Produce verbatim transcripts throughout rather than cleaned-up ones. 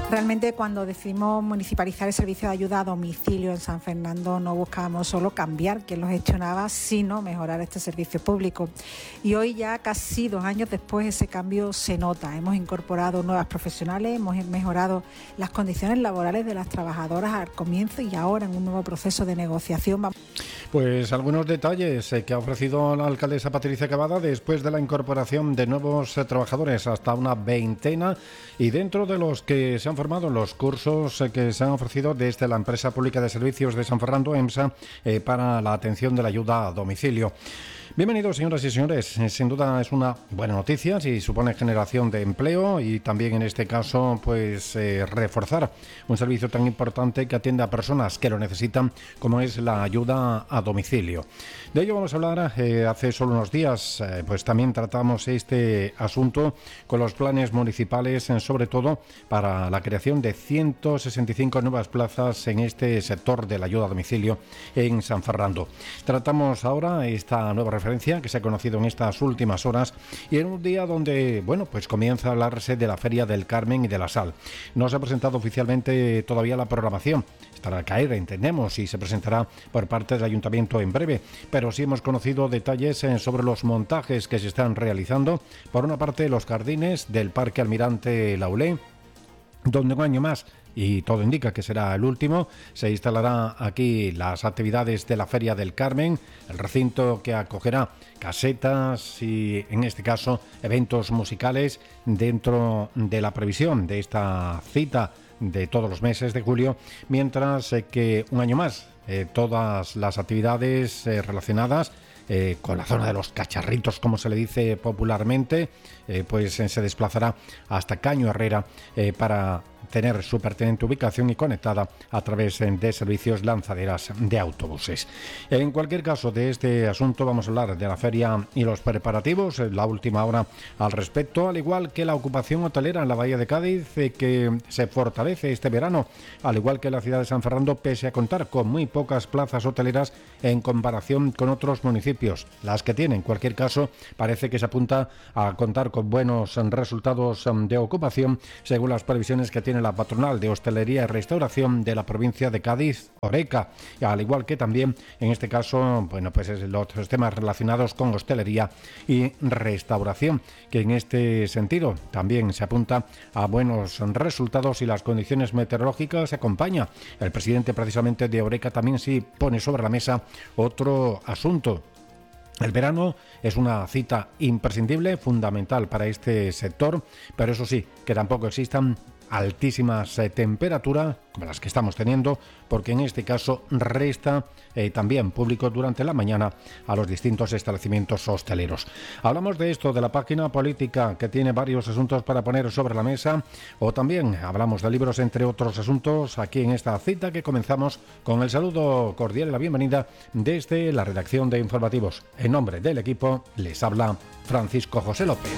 Realmente cuando decidimos municipalizar el servicio de ayuda a domicilio en San Fernando no buscábamos solo cambiar quien lo gestionaba, sino mejorar este servicio público. Y hoy ya casi dos años después ese cambio se nota. Hemos incorporado nuevas profesionales, hemos mejorado las condiciones laborales de las trabajadoras al comienzo y ahora en un nuevo proceso de negociación. Pues algunos detalles que ha ofrecido la alcaldesa Patricia Cavada después de la incorporación de nuevos trabajadores, hasta una veintena, y dentro de los que se han formado los cursos que se han ofrecido desde la empresa pública de servicios de San Fernando, EMSA, eh, para la atención de la ayuda a domicilio. Bienvenidos, señoras y señores. Sin duda es una buena noticia si supone generación de empleo y también en este caso pues eh, reforzar un servicio tan importante que atiende a personas que lo necesitan como es la ayuda a domicilio. De ello vamos a hablar. Eh, hace solo unos días eh, pues también tratamos este asunto con los planes municipales, eh, sobre todo para la creación de ciento sesenta y cinco nuevas plazas en este sector de la ayuda a domicilio en San Fernando. Tratamos ahora esta nueva referencia que se ha conocido en estas últimas horas y en un día donde, bueno, pues comienza a hablarse de la Feria del Carmen y de la Sal. No se ha presentado oficialmente todavía la programación. Estará a caer, entendemos, y se presentará por parte del Ayuntamiento en breve, pero sí hemos conocido detalles sobre los montajes que se están realizando. Por una parte, los jardines del Parque Almirante Laulé, donde un año más, y todo indica que será el último, se instalará aquí las actividades de la Feria del Carmen, el recinto que acogerá casetas y, en este caso, eventos musicales dentro de la previsión de esta cita de todos los meses de julio, mientras eh, que un año más eh, todas las actividades eh, relacionadas Eh, con la zona de los cacharritos, como se le dice popularmente, eh, pues eh, se desplazará hasta Caño Herrera eh, para tener su pertinente ubicación y conectada a través eh, de servicios lanzaderas de autobuses. En cualquier caso, de este asunto vamos a hablar de la feria y los preparativos, eh, la última hora al respecto, al igual que la ocupación hotelera en la Bahía de Cádiz, eh, que se fortalece este verano, al igual que la ciudad de San Fernando, pese a contar con muy pocas plazas hoteleras en comparación con otros municipios. Las que tienen, en cualquier caso, parece que se apunta a contar con buenos resultados de ocupación, según las previsiones que tiene la patronal de hostelería y restauración de la provincia de Cádiz, Horeca, y al igual que también, en este caso, bueno, pues es los temas relacionados con hostelería y restauración, que en este sentido también se apunta a buenos resultados y las condiciones meteorológicas se acompañan. El presidente precisamente de Horeca también sí pone sobre la mesa otro asunto. El verano es una cita imprescindible, fundamental para este sector, pero eso sí, que tampoco existan altísimas eh, temperaturas como las que estamos teniendo, porque en este caso resta eh, también público durante la mañana a los distintos establecimientos hosteleros. Hablamos de esto, de la página política, que tiene varios asuntos para poner sobre la mesa, o también hablamos de libros, entre otros asuntos, aquí en esta cita que comenzamos con el saludo cordial y la bienvenida desde la redacción de Informativos. En nombre del equipo les habla Francisco José López.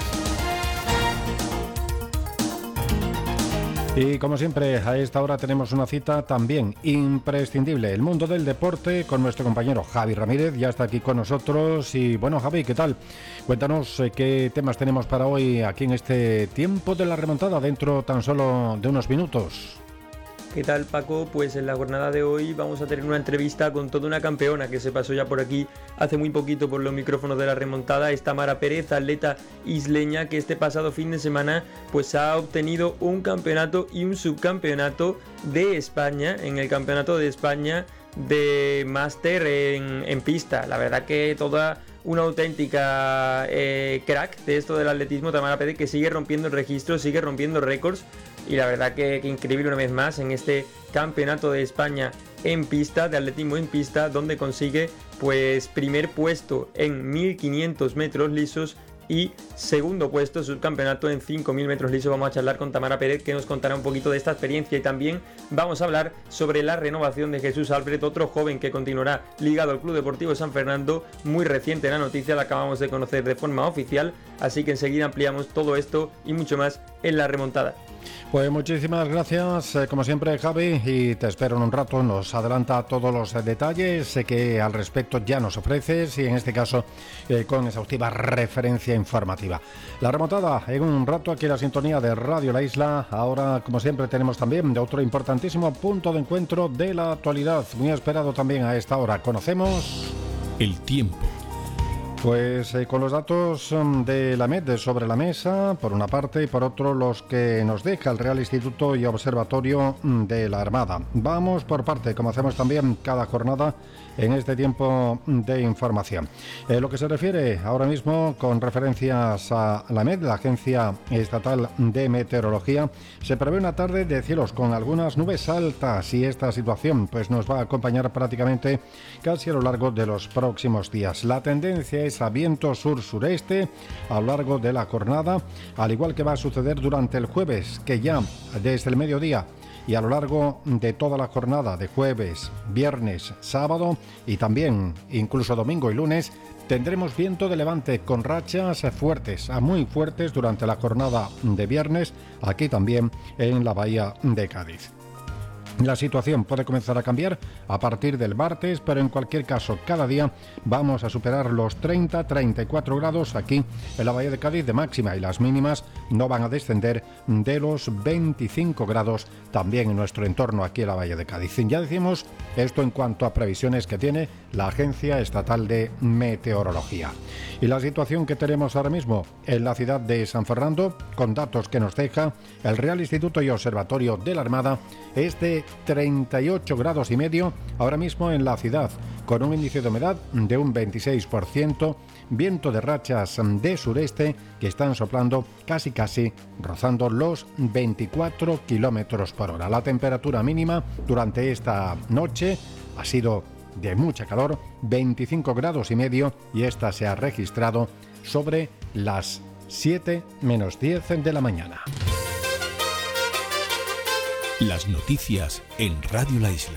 Y como siempre, a esta hora tenemos una cita también imprescindible, el mundo del deporte, con nuestro compañero Javi Ramírez. Ya está aquí con nosotros. Y bueno, Javi, ¿qué tal? Cuéntanos eh, qué temas tenemos para hoy aquí en este tiempo de la remontada, dentro tan solo de unos minutos. ¿Qué tal, Paco? Pues en la jornada de hoy vamos a tener una entrevista con toda una campeona que se pasó ya por aquí hace muy poquito por los micrófonos de la remontada. Es Tamara Pérez, atleta isleña, que este pasado fin de semana pues ha obtenido un campeonato y un subcampeonato de España en el Campeonato de España de máster en, en pista. La verdad que toda una auténtica eh, crack de esto del atletismo, Tamara Pérez, que sigue rompiendo registros, sigue rompiendo récords. Y la verdad que, que increíble una vez más en este Campeonato de España en pista, de atletismo en pista, donde consigue pues primer puesto en mil quinientos metros lisos y segundo puesto subcampeonato en cinco mil metros lisos. Vamos a charlar con Tamara Pérez, que nos contará un poquito de esta experiencia, y también vamos a hablar sobre la renovación de Jesús Albert, otro joven que continuará ligado al Club Deportivo San Fernando. Muy reciente la noticia, la acabamos de conocer de forma oficial, así que enseguida ampliamos todo esto y mucho más en la remontada. Pues muchísimas gracias, eh, como siempre, Javi, y te espero en un rato. Nos adelanta todos los eh, detalles eh, que al respecto ya nos ofreces y en este caso eh, con exhaustiva referencia informativa. La remontada en un rato aquí en la sintonía de Radio La Isla. Ahora, como siempre, tenemos también otro importantísimo punto de encuentro de la actualidad, muy esperado también a esta hora. Conocemos el tiempo. Pues eh, con los datos um, de la M E D sobre la mesa, por una parte, y por otro los que nos deja el Real Instituto y Observatorio um, de la Armada. Vamos por parte, como hacemos también cada jornada en este tiempo de información. Eh, lo que se refiere ahora mismo con referencias a la M E D, la Agencia Estatal de Meteorología, se prevé una tarde de cielos con algunas nubes altas y esta situación pues nos va a acompañar prácticamente casi a lo largo de los próximos días. La tendencia es a viento sur-sureste a lo largo de la jornada, al igual que va a suceder durante el jueves, que ya desde el mediodía y a lo largo de toda la jornada de jueves, viernes, sábado y también incluso domingo y lunes tendremos viento de levante con rachas fuertes a muy fuertes durante la jornada de viernes, aquí también en la bahía de Cádiz. La situación puede comenzar a cambiar a partir del martes, pero en cualquier caso, cada día vamos a superar los treinta a treinta y cuatro grados aquí en la Bahía de Cádiz de máxima y las mínimas no van a descender de los veinticinco grados también en nuestro entorno aquí en la Bahía de Cádiz. Ya decimos esto en cuanto a previsiones que tiene la Agencia Estatal de Meteorología. Y la situación que tenemos ahora mismo en la ciudad de San Fernando, con datos que nos deja el Real Instituto y Observatorio de la Armada, es de treinta y ocho grados y medio ahora mismo en la ciudad, con un índice de humedad de un veintiséis por ciento, viento de rachas de sureste que están soplando casi casi rozando los veinticuatro kilómetros por hora. La temperatura mínima durante esta noche ha sido de mucha calor, veinticinco grados y medio, y esta se ha registrado sobre las siete menos diez de la mañana. Las noticias en Radio La Isla.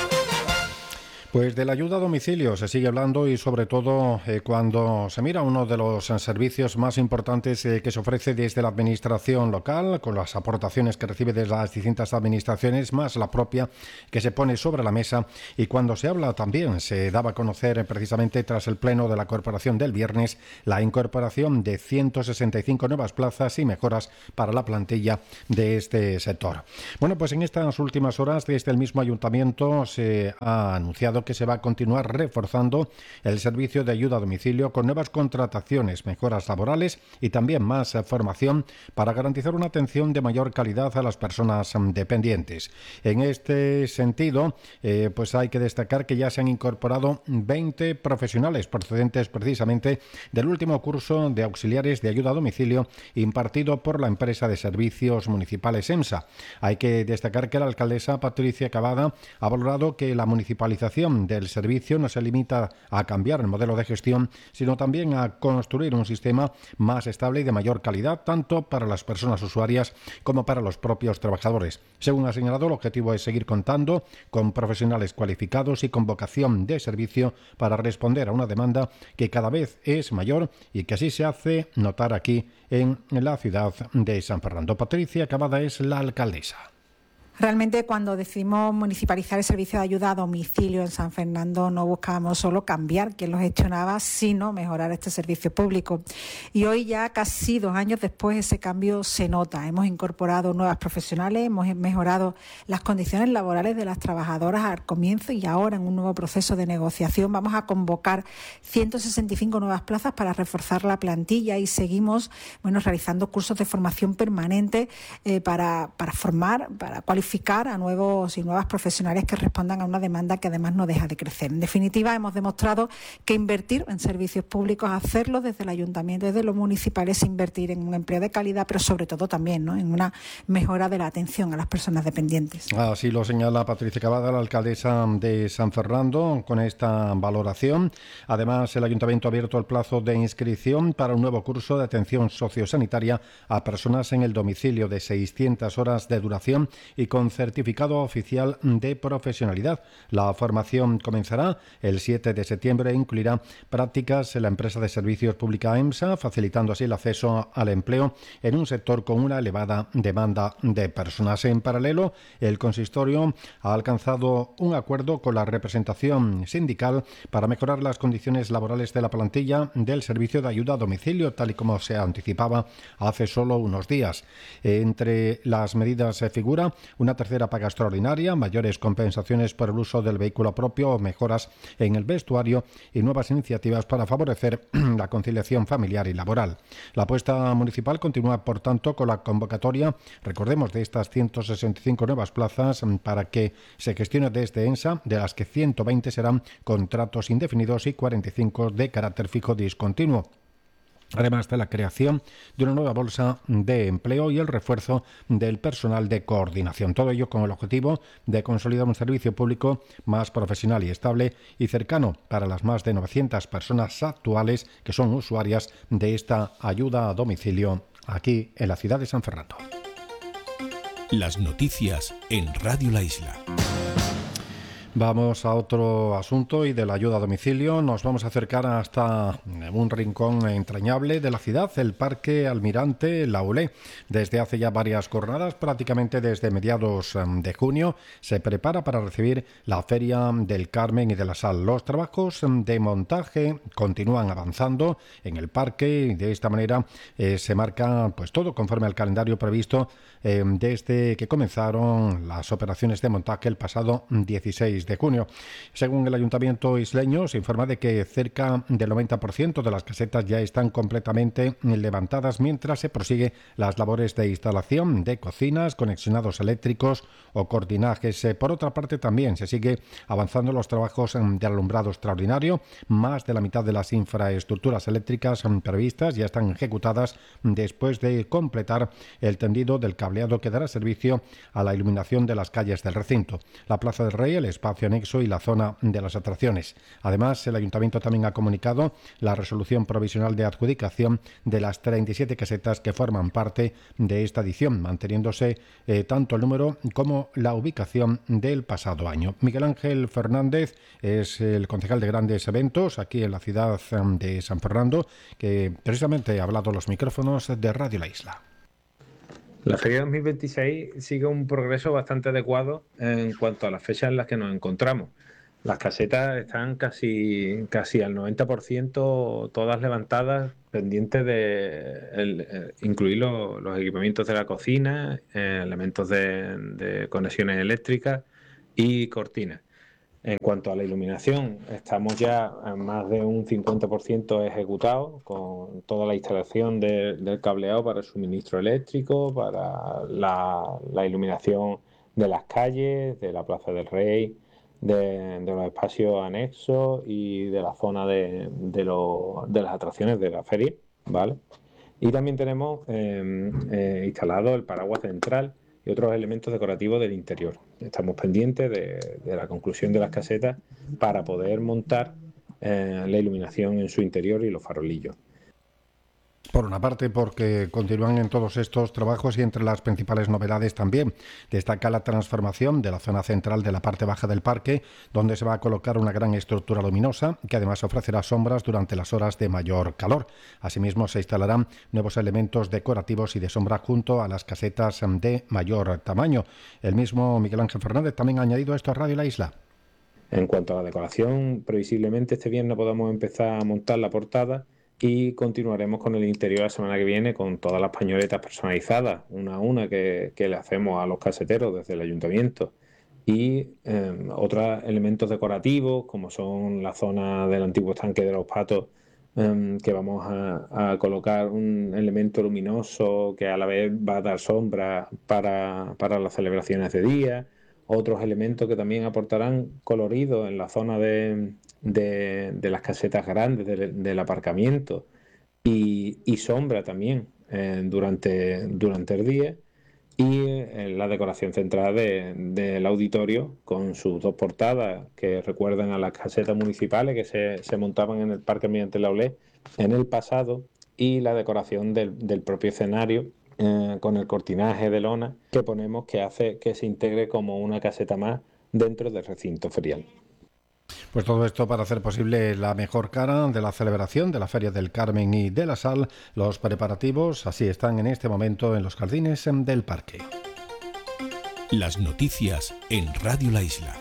Pues de la ayuda a domicilio se sigue hablando y sobre todo eh, cuando se mira uno de los eh, servicios más importantes eh, que se ofrece desde la administración local, con las aportaciones que recibe de las distintas administraciones, más la propia que se pone sobre la mesa. Y cuando se habla también, se daba a conocer eh, precisamente tras el pleno de la corporación del viernes, la incorporación de ciento sesenta y cinco nuevas plazas y mejoras para la plantilla de este sector. Bueno, pues en estas últimas horas desde el mismo ayuntamiento se ha anunciado que se va a continuar reforzando el servicio de ayuda a domicilio con nuevas contrataciones, mejoras laborales y también más formación para garantizar una atención de mayor calidad a las personas dependientes. En este sentido, eh, pues hay que destacar que ya se han incorporado veinte profesionales procedentes precisamente del último curso de auxiliares de ayuda a domicilio impartido por la empresa de servicios municipales EMSA. Hay que destacar que la alcaldesa Patricia Cavada ha valorado que la municipalización del servicio no se limita a cambiar el modelo de gestión, sino también a construir un sistema más estable y de mayor calidad, tanto para las personas usuarias como para los propios trabajadores. Según ha señalado, el objetivo es seguir contando con profesionales cualificados y con vocación de servicio para responder a una demanda que cada vez es mayor y que así se hace notar aquí en la ciudad de San Fernando. Patricia Cavada es la alcaldesa. Realmente cuando decidimos municipalizar el servicio de ayuda a domicilio en San Fernando no buscábamos solo cambiar quien lo gestionaba, sino mejorar este servicio público. Y hoy ya casi dos años después ese cambio se nota. Hemos incorporado nuevas profesionales, hemos mejorado las condiciones laborales de las trabajadoras al comienzo y ahora en un nuevo proceso de negociación vamos a convocar ciento sesenta y cinco nuevas plazas para reforzar la plantilla y seguimos bueno, realizando cursos de formación permanente eh, para, para formar, para cualificar a nuevos y nuevas profesionales que respondan a una demanda que además no deja de crecer. En definitiva, hemos demostrado que invertir en servicios públicos, hacerlo desde el ayuntamiento, desde lo municipal, es invertir en un empleo de calidad, pero sobre todo también, ¿no?, en una mejora de la atención a las personas dependientes. Así lo señala Patricia Cavada, la alcaldesa de San Fernando, con esta valoración. Además, el ayuntamiento ha abierto el plazo de inscripción para un nuevo curso de atención sociosanitaria a personas en el domicilio de seiscientas horas de duración y con con certificado oficial de profesionalidad. La formación comenzará el siete de septiembre e incluirá prácticas en la empresa de servicios pública EMSA, facilitando así el acceso al empleo en un sector con una elevada demanda de personas. En paralelo, el consistorio ha alcanzado un acuerdo con la representación sindical para mejorar las condiciones laborales de la plantilla del servicio de ayuda a domicilio, tal y como se anticipaba hace solo unos días. Entre las medidas se figura una tercera paga extraordinaria, mayores compensaciones por el uso del vehículo propio, mejoras en el vestuario y nuevas iniciativas para favorecer la conciliación familiar y laboral. La apuesta municipal continúa, por tanto, con la convocatoria, recordemos, de estas ciento sesenta y cinco nuevas plazas para que se gestione desde EMSA, de las que ciento veinte serán contratos indefinidos y cuarenta y cinco de carácter fijo discontinuo, además de la creación de una nueva bolsa de empleo y el refuerzo del personal de coordinación. Todo ello con el objetivo de consolidar un servicio público más profesional y estable y cercano para las más de novecientas personas actuales que son usuarias de esta ayuda a domicilio aquí en la ciudad de San Fernando. Las noticias en Radio La Isla. Vamos a otro asunto y de la ayuda a domicilio. Nos vamos a acercar hasta un rincón entrañable de la ciudad, el Parque Almirante Laulé. Desde hace ya varias jornadas, prácticamente desde mediados de junio, se prepara para recibir la Feria del Carmen y de la Sal. Los trabajos de montaje continúan avanzando en el parque y de esta manera eh, se marca pues todo conforme al calendario previsto eh, desde que comenzaron las operaciones de montaje el pasado dieciséis de junio. Según el Ayuntamiento isleño, se informa de que cerca del noventa por ciento de las casetas ya están completamente levantadas, mientras se prosigue las labores de instalación de cocinas, conexionados eléctricos o cortinajes. Por otra parte, también se sigue avanzando los trabajos de alumbrado extraordinario. Más de la mitad de las infraestructuras eléctricas previstas ya están ejecutadas después de completar el tendido del cableado que dará servicio a la iluminación de las calles del recinto. La Plaza del Rey, el espacio anexo y la zona de las atracciones. Además, el Ayuntamiento también ha comunicado la resolución provisional de adjudicación de las treinta y siete casetas que forman parte de esta edición, manteniéndose eh, tanto el número como la ubicación del pasado año. Miguel Ángel Fernández es el concejal de grandes eventos aquí en la ciudad de San Fernando, que precisamente ha hablado a los micrófonos de Radio La Isla. La Feria dos mil veintiséis sigue un progreso bastante adecuado en cuanto a las fechas en las que nos encontramos. Las casetas están casi, casi al noventa por ciento todas levantadas, pendientes de el, el, incluir los, los equipamientos de la cocina, eh, elementos de, de conexiones eléctricas y cortinas. En cuanto a la iluminación, estamos ya en más de un cincuenta por ciento ejecutados con toda la instalación de, del cableado para el suministro eléctrico, para la, la iluminación de las calles, de la Plaza del Rey, de, de los espacios anexos y de la zona de, de, lo, de las atracciones de la feria, ¿vale? Y también tenemos eh, eh, instalado el paraguas central y otros elementos decorativos del interior. Estamos pendientes de, de la conclusión de las casetas para poder montar eh, la iluminación en su interior y los farolillos. Por una parte, porque continúan en todos estos trabajos y entre las principales novedades también destaca la transformación de la zona central de la parte baja del parque, donde se va a colocar una gran estructura luminosa que además ofrecerá sombras durante las horas de mayor calor. Asimismo, se instalarán nuevos elementos decorativos y de sombra junto a las casetas de mayor tamaño. El mismo Miguel Ángel Fernández también ha añadido esto a Radio La Isla. En cuanto a la decoración, previsiblemente este viernes podamos empezar a montar la portada y continuaremos con el interior la semana que viene con todas las pañoletas personalizadas, una a una, que, que le hacemos a los caseteros desde el ayuntamiento. Y eh, otros elementos decorativos, como son la zona del antiguo estanque de los patos, eh, que vamos a, a colocar un elemento luminoso que a la vez va a dar sombra para, para las celebraciones de día. Otros elementos que también aportarán colorido en la zona de, de, de las casetas grandes de, del aparcamiento y, y sombra también eh, durante, durante el día, y eh, la decoración central de, del auditorio con sus dos portadas que recuerdan a las casetas municipales que se, se montaban en el Parque Almirante Laulé en el pasado, y la decoración del, del propio escenario eh, con el cortinaje de lona que ponemos, que hace que se integre como una caseta más dentro del recinto ferial. Pues todo esto para hacer posible la mejor cara de la celebración de la Feria del Carmen y de la Sal. Los preparativos así están en este momento en los jardines del parque. Las noticias en Radio La Isla.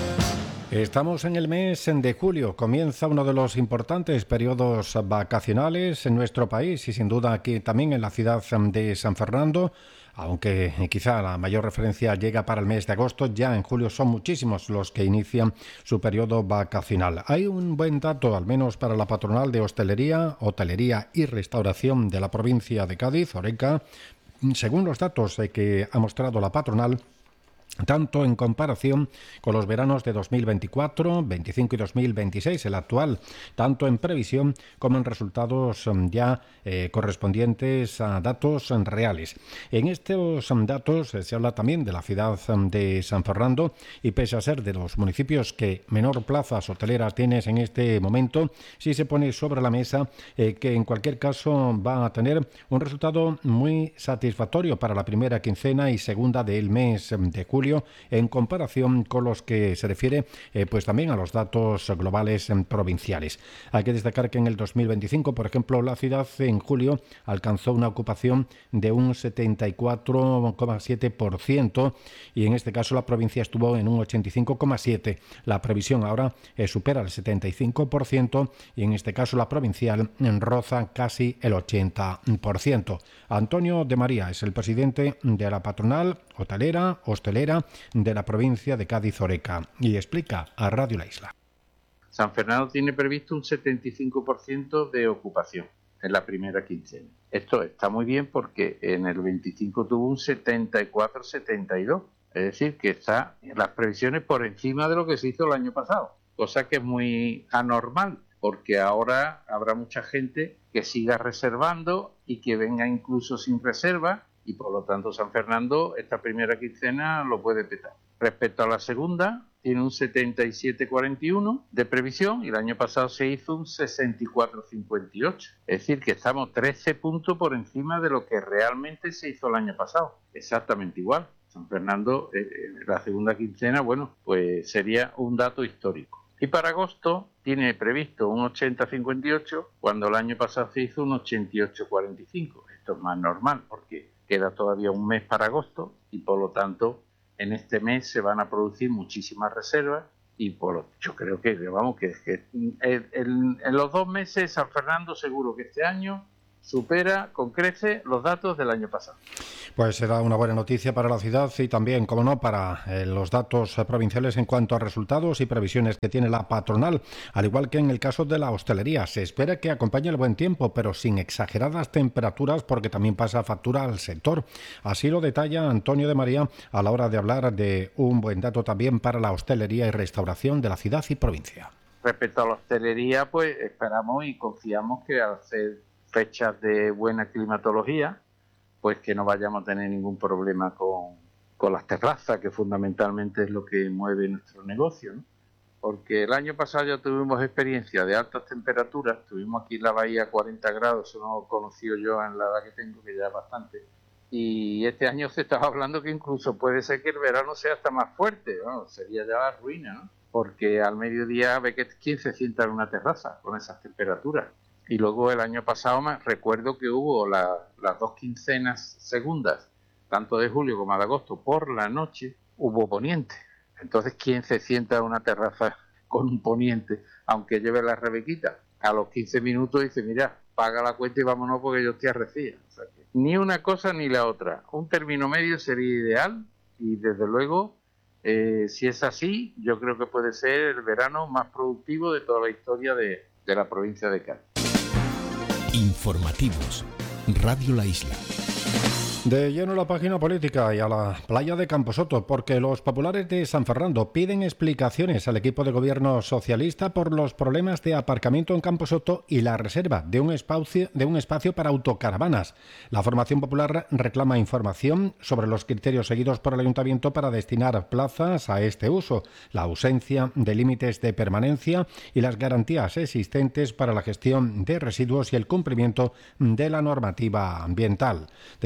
Estamos en el mes de julio, comienza uno de los importantes periodos vacacionales en nuestro país y sin duda aquí también en la ciudad de San Fernando, aunque quizá la mayor referencia llega para el mes de agosto. Ya en julio son muchísimos los que inician su periodo vacacional. Hay un buen dato, al menos para la patronal de hostelería, hotelería y restauración de la provincia de Cádiz, Horeca. Según los datos que ha mostrado la patronal, tanto en comparación con los veranos de dos mil veinticuatro, veinticinco y dos mil veintiséis, el actual, tanto en previsión como en resultados ya eh, correspondientes a datos reales. En estos datos eh, se habla también de la ciudad de San Fernando y pese a ser de los municipios que menor plazas hoteleras tienes en este momento, sí se pone sobre la mesa eh, que en cualquier caso va a tener un resultado muy satisfactorio para la primera quincena y segunda del mes de julio, en comparación con los que se refiere eh, pues también a los datos globales eh, provinciales. Hay que destacar que en el dos mil veinticinco, por ejemplo, la ciudad en julio alcanzó una ocupación de un setenta y cuatro coma siete por ciento y en este caso la provincia estuvo en un ochenta y cinco coma siete por ciento. La previsión ahora eh, supera el setenta y cinco por ciento y en este caso la provincial roza casi el ochenta por ciento. Antonio de María es el presidente de la patronal hotelera, hostelera de la provincia de Cádiz, Horeca, y explica a Radio La Isla. San Fernando tiene previsto un setenta y cinco por ciento de ocupación en la primera quincena. Esto está muy bien porque en el veinticinco tuvo un setenta y cuatro setenta y dos, es decir, que está en las previsiones por encima de lo que se hizo el año pasado, cosa que es muy anormal, porque ahora habrá mucha gente que siga reservando y que venga incluso sin reserva, y por lo tanto San Fernando esta primera quincena lo puede petar. Respecto a la segunda, tiene un setenta y siete cuarenta y uno de previsión y el año pasado se hizo un sesenta y cuatro cincuenta y ocho. Es decir, que estamos trece puntos por encima de lo que realmente se hizo el año pasado. Exactamente igual. San Fernando, eh, la segunda quincena, bueno, pues sería un dato histórico. Y para agosto tiene previsto un ochenta cincuenta y ocho, cuando el año pasado se hizo un ochenta y ocho cuarenta y cinco. Esto es más normal porque queda todavía un mes para agosto y por lo tanto en este mes se van a producir muchísimas reservas y por lo, yo creo que vamos que, que el, el, en los dos meses San Fernando seguro que este año supera con crece los datos del año pasado. Pues será una buena noticia para la ciudad y también, como no, para eh, los datos eh, provinciales en cuanto a resultados y previsiones que tiene la patronal, al igual que en el caso de la hostelería. Se espera que acompañe el buen tiempo, pero sin exageradas temperaturas porque también pasa factura al sector. Así lo detalla Antonio de María a la hora de hablar de un buen dato también para la hostelería y restauración de la ciudad y provincia. Respecto a la hostelería, pues esperamos y confiamos que al ser fechas de buena climatología, pues que no vayamos a tener ningún problema con, con las terrazas, que fundamentalmente es lo que mueve nuestro negocio, ¿no? Porque el año pasado ya tuvimos experiencia de altas temperaturas, tuvimos aquí en la bahía cuarenta grados, eso no lo he conocido yo en la edad que tengo, que ya es bastante, y este año se estaba hablando que incluso puede ser que el verano sea hasta más fuerte, ¿no? Sería ya la ruina, ¿no? Porque al mediodía ve que quién se sienta en una terraza con esas temperaturas. Y luego el año pasado me recuerdo que hubo la, las dos quincenas segundas, tanto de julio como de agosto, por la noche hubo poniente. Entonces, ¿quién se sienta en una terraza con un poniente, aunque lleve la rebequita? A los quince minutos dice, mira, paga la cuenta y vámonos porque yo estoy arrecía. O sea que ni una cosa ni la otra. Un término medio sería ideal y desde luego, eh, si es así, yo creo que puede ser el verano más productivo de toda la historia de, de la provincia de Cádiz. Informativos. Radio La Isla. De lleno la página política y a la playa de Camposoto, porque los populares de San Fernando piden explicaciones al equipo de gobierno socialista por los problemas de aparcamiento en Camposoto y la reserva de un espacio, de un espacio para autocaravanas. La formación popular reclama información sobre los criterios seguidos por el ayuntamiento para destinar plazas a este uso, la ausencia de límites de permanencia y las garantías existentes para la gestión de residuos y el cumplimiento de la normativa ambiental. De esta manera,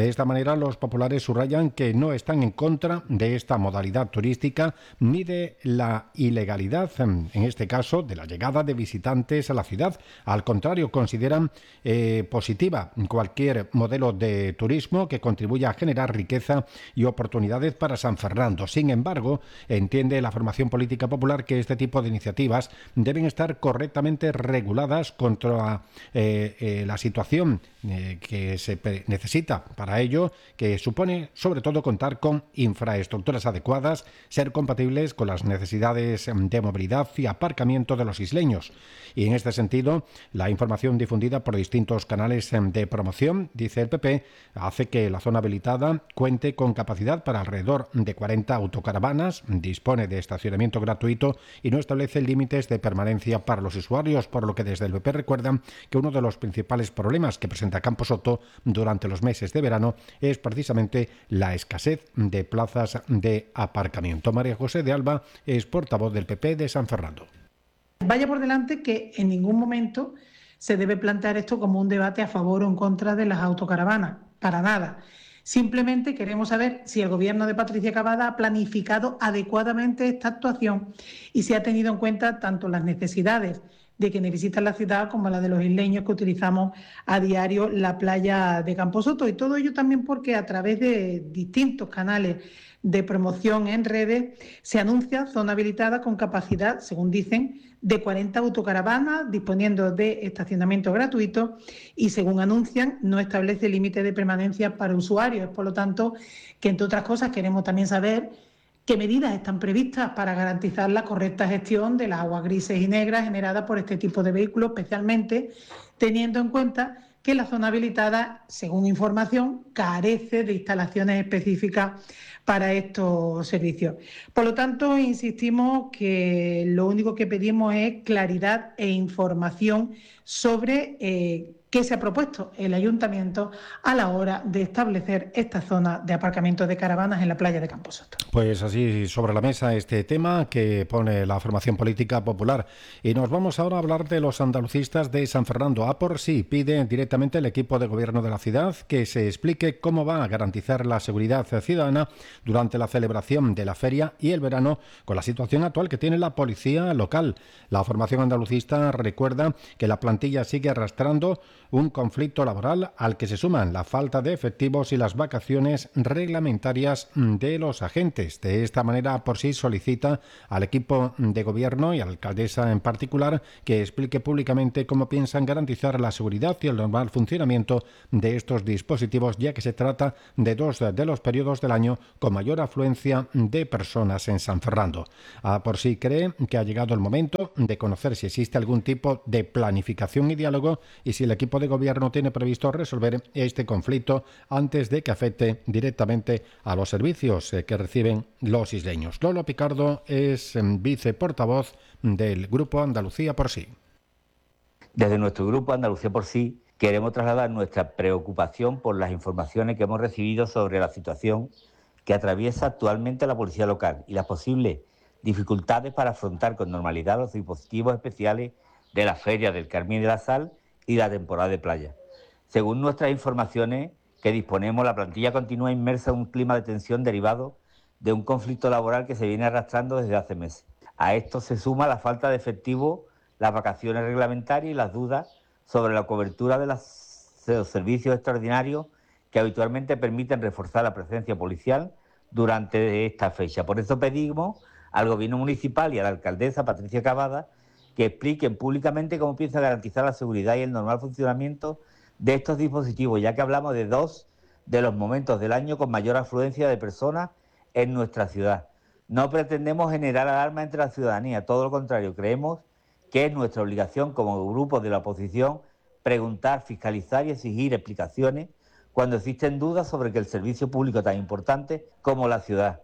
Rivera, los populares subrayan que no están en contra de esta modalidad turística ni de la ilegalidad, en este caso, de la llegada de visitantes a la ciudad. Al contrario, consideran eh, positiva cualquier modelo de turismo que contribuya a generar riqueza y oportunidades para San Fernando. Sin embargo, entiende la formación política popular que este tipo de iniciativas deben estar correctamente reguladas contra eh, eh, la situación eh, que se necesita para ello, que supone sobre todo contar con infraestructuras adecuadas, ser compatibles con las necesidades de movilidad y aparcamiento de los isleños. Y en este sentido, la información difundida por distintos canales de promoción, dice el P P, hace que la zona habilitada cuente con capacidad para alrededor de cuarenta autocaravanas, dispone de estacionamiento gratuito y no establece límites de permanencia para los usuarios, por lo que desde el P P recuerdan que uno de los principales problemas que presenta Camposoto durante los meses de verano es precisamente la escasez de plazas de aparcamiento. María José de Alba es portavoz del P P de San Fernando. Vaya por delante que en ningún momento se debe plantear esto como un debate a favor o en contra de las autocaravanas, para nada. Simplemente queremos saber si el Gobierno de Patricia Cavada ha planificado adecuadamente esta actuación y si ha tenido en cuenta tanto las necesidades de quienes visitan la ciudad como la de los isleños que utilizamos a diario la playa de Camposoto. Y todo ello también porque a través de distintos canales de promoción en redes se anuncia zona habilitada con capacidad, según dicen, de cuarenta autocaravanas, disponiendo de estacionamiento gratuito y, según anuncian, no establece límite de permanencia para usuarios. Por lo tanto, que entre otras cosas queremos también saber qué medidas están previstas para garantizar la correcta gestión de las aguas grises y negras generadas por este tipo de vehículos, especialmente teniendo en cuenta que la zona habilitada, según información, carece de instalaciones específicas para estos servicios. Por lo tanto, insistimos que lo único que pedimos es claridad e información sobre eh, qué se ha propuesto el Ayuntamiento a la hora de establecer esta zona de aparcamiento de caravanas en la playa de Camposoto. Pues así sobre la mesa este tema que pone la formación política popular. Y nos vamos ahora a hablar de los andalucistas de San Fernando. A por sí pide directamente el equipo de gobierno de la ciudad que se explique cómo va a garantizar la seguridad ciudadana durante la celebración de la feria y el verano con la situación actual que tiene la policía local. La formación andalucista recuerda que la plantilla sigue arrastrando un conflicto laboral al que se suman la falta de efectivos y las vacaciones reglamentarias de los agentes. De esta manera, por sí solicita al equipo de gobierno y a la alcaldesa en particular que explique públicamente cómo piensan garantizar la seguridad y el normal funcionamiento de estos dispositivos, ya que se trata de dos de los periodos del año con mayor afluencia de personas en San Fernando. A por sí cree que ha llegado el momento de conocer si existe algún tipo de planificación y diálogo y si el equipo de gobierno tiene previsto resolver este conflicto antes de que afecte directamente a los servicios que reciben los isleños. Lolo Picardo es viceportavoz del Grupo Andalucía por sí. Desde nuestro Grupo Andalucía por sí queremos trasladar nuestra preocupación por las informaciones que hemos recibido sobre la situación que atraviesa actualmente la policía local y las posibles dificultades para afrontar con normalidad los dispositivos especiales de la Feria del Carmín de la Sal y la temporada de playa. Según nuestras informaciones que disponemos, la plantilla continúa inmersa en un clima de tensión derivado de un conflicto laboral que se viene arrastrando desde hace meses. A esto se suma la falta de efectivo, las vacaciones reglamentarias y las dudas sobre la cobertura de, las, de los servicios extraordinarios que habitualmente permiten reforzar la presencia policial durante esta fecha. Por eso pedimos al Gobierno municipal y a la alcaldesa Patricia Cavada que expliquen públicamente cómo piensa garantizar la seguridad y el normal funcionamiento de estos dispositivos, ya que hablamos de dos de los momentos del año con mayor afluencia de personas en nuestra ciudad. No pretendemos generar alarma entre la ciudadanía, todo lo contrario, creemos que es nuestra obligación como grupo de la oposición preguntar, fiscalizar y exigir explicaciones cuando existen dudas sobre que el servicio público tan importante como la ciudad.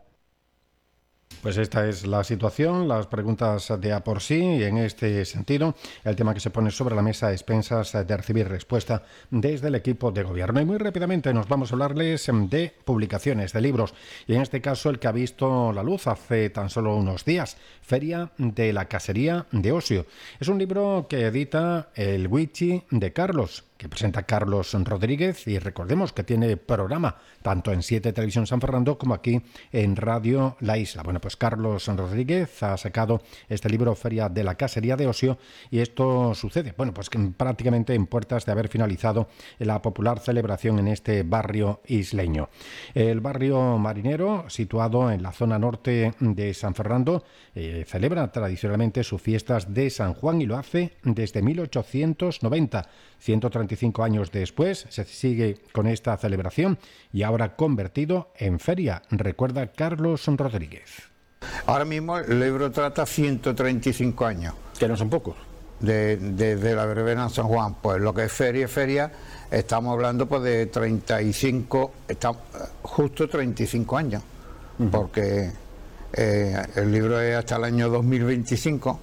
Pues esta es la situación, las preguntas de a por sí, y en este sentido el tema que se pone sobre la mesa a expensas de recibir respuesta desde el equipo de gobierno. Y muy rápidamente nos vamos a hablarles de publicaciones, de libros, y en este caso el que ha visto la luz hace tan solo unos días, Feria de la Casería de Osio. Es un libro que edita el Wichi de Carlos, que presenta Carlos Rodríguez, y recordemos que tiene programa tanto en siete Televisión San Fernando como aquí en Radio La Isla. Bueno, pues Carlos Rodríguez ha sacado este libro Feria de la Casería de Ocio, y esto sucede, bueno, pues que prácticamente en puertas de haber finalizado la popular celebración en este barrio isleño. El barrio marinero, situado en la zona norte de San Fernando, eh, celebra tradicionalmente sus fiestas de San Juan y lo hace desde mil ochocientos noventa. ciento treinta y cinco años después se sigue con esta celebración y ahora convertido en feria, recuerda Carlos Rodríguez. Ahora mismo el libro trata ciento treinta y cinco años. Que no son pocos. De, de, de la verbena en San Juan. Pues lo que es feria, feria, estamos hablando pues de treinta y cinco, está, justo treinta y cinco años, uh-huh. porque eh, el libro es hasta el año dos mil veinticinco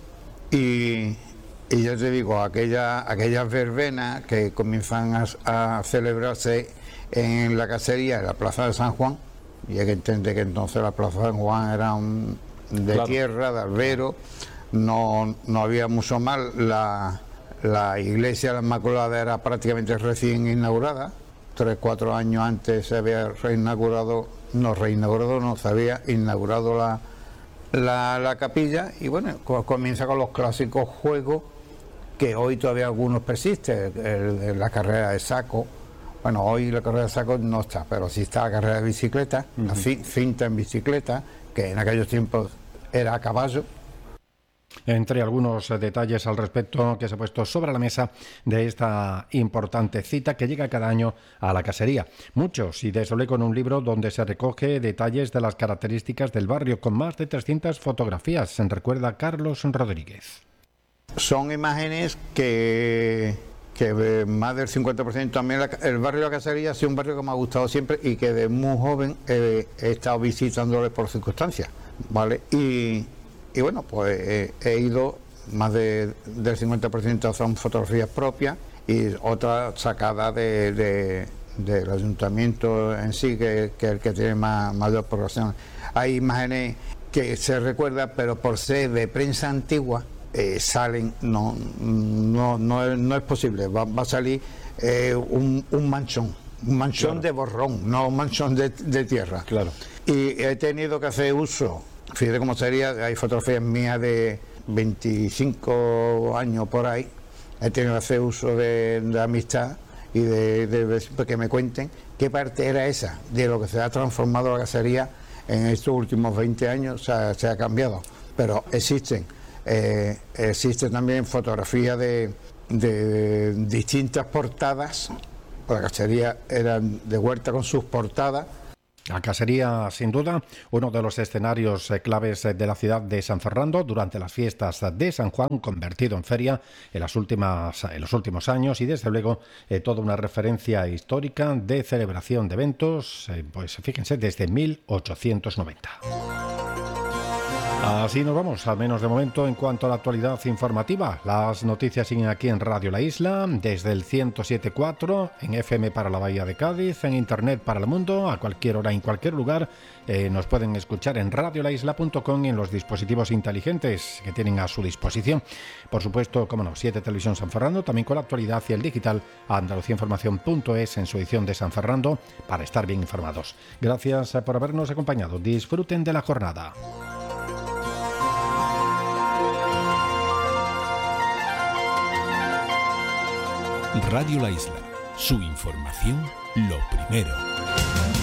y, y yo te digo, aquella, aquellas verbenas que comienzan a, a celebrarse en la casería, en la plaza de San Juan, y hay que entender que entonces la plaza de San Juan era un, de claro. tierra, de albero, no, no había mucho más, la, la iglesia de la Inmaculada era prácticamente recién inaugurada, tres, cuatro años antes se había reinaugurado, no reinaugurado, no, se había inaugurado la, la, la capilla, y bueno, comienza con los clásicos juegos que hoy todavía algunos persisten, el, el, la carrera de saco. Bueno, hoy la carrera de saco no está, pero sí está la carrera de bicicleta, uh-huh. la cinta en bicicleta, que en aquellos tiempos era a caballo. Entre algunos detalles al respecto que se ha puesto sobre la mesa de esta importante cita que llega cada año a la casería. Muchos, y desde luego con un libro donde se recoge detalles de las características del barrio, con más de trescientas fotografías, recuerda Carlos Rodríguez. Son imágenes que... que más del cincuenta por ciento también la, el barrio de la Casería ha sido un barrio que me ha gustado siempre y que de muy joven eh, he estado visitándole por circunstancias, ¿vale? Y, y bueno, pues eh, he ido, más de, del cincuenta por ciento son fotografías propias y otras sacadas de, de, del ayuntamiento en sí, que, que es el que tiene más, mayor población. Hay imágenes que se recuerdan, pero por ser de prensa antigua, Eh, salen, no, no, no, es, no es posible, va, va a salir eh, un, un manchón, un manchón claro. de borrón, no un manchón de, de tierra. Claro. Y he tenido que hacer uso, fíjate cómo sería, hay fotografías mías de veinticinco años por ahí, he tenido que hacer uso de, de amistad y de, de, de que me cuenten qué parte era esa de lo que se ha transformado la casería en estos últimos veinte años, o sea, se ha cambiado, pero existen. Eh, existe también fotografía de, de, de distintas portadas. La casería era de Huerta con sus portadas. La casería, sin duda, uno de los escenarios eh, claves de la ciudad de San Fernando durante las fiestas de San Juan, convertido en feria en, las últimas, en los últimos años, y desde luego eh, toda una referencia histórica de celebración de eventos, eh, pues fíjense, desde mil ochocientos noventa. Así nos vamos, al menos de momento, en cuanto a la actualidad informativa. Las noticias siguen aquí en Radio La Isla, desde el ciento siete punto cuatro, en F M para la Bahía de Cádiz, en Internet para el mundo, a cualquier hora, en cualquier lugar. Eh, nos pueden escuchar en radio la isla punto com y en los dispositivos inteligentes que tienen a su disposición. Por supuesto, como no, siete Televisión San Fernando, también con la actualidad y el digital a andalucía información punto es en su edición de San Fernando, para estar bien informados. Gracias por habernos acompañado. Disfruten de la jornada. Radio La Isla, su información lo primero.